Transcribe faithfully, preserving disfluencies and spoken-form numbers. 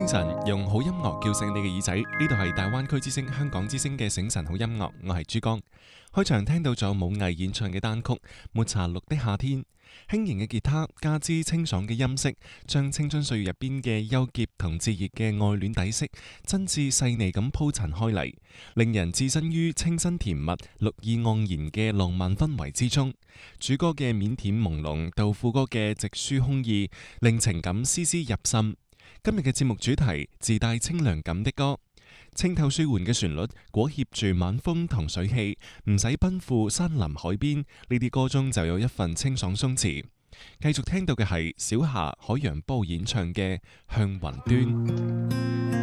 醒神用好音樂叫醒你嘅耳仔，呢度係大灣區之聲、香港之聲嘅醒神好音樂，我係珠江。開場聽到咗武藝演唱嘅單曲《抹茶綠的夏天》，輕盈嘅吉他加之清爽嘅音色，將青春歲月入邊嘅憂結同熾熱嘅愛戀底色，真摯細膩咁鋪陳開嚟，令人置身於清新甜蜜、綠意盎然嘅浪漫氛圍之中。主歌嘅腼腆朦朧到副歌嘅直抒胸臆，令情感絲絲入心。今日嘅節目主題自帶清涼感的歌，清透舒緩嘅旋律裹挾住晚風同水氣，唔使奔赴山林海邊，呢啲歌中就有一份清爽鬆弛。繼續聽到嘅係小夏海洋波演唱嘅《向雲端》。